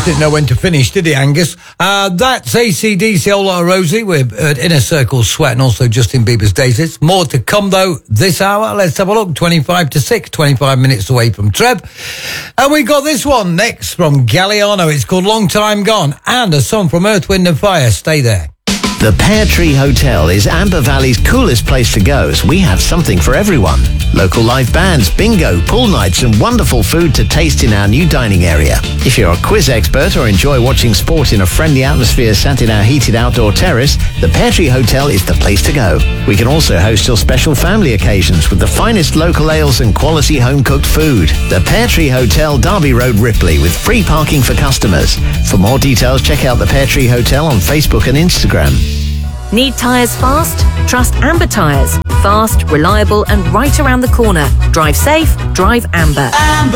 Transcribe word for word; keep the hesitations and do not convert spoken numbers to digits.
just didn't know when to finish, did he, Angus? Uh, that's A C D C, Old Lot of Rosie with uh, Inner Circle Sweat, and also Justin Bieber's Daisies. More to come, though, this hour. Let's have a look. twenty-five to six, twenty-five minutes away from Treb. And we got this one next from Galliano. It's called Long Time Gone, and a song from Earth, Wind and Fire. Stay there. The Pear Tree Hotel is Amber Valley's coolest place to go, as we have something for everyone. Local live bands, bingo, pool nights and wonderful food to taste in our new dining area. If you're a quiz expert or enjoy watching sport in a friendly atmosphere sat in our heated outdoor terrace, the Pear Tree Hotel is the place to go. We can also host your special family occasions with the finest local ales and quality home-cooked food. The Pear Tree Hotel, Derby Road, Ripley, with free parking for customers. For more details, check out the Pear Tree Hotel on Facebook and Instagram. Need tyres fast? Trust Amber Tyres. Fast, reliable and right around the corner. Drive safe, drive Amber. Amber.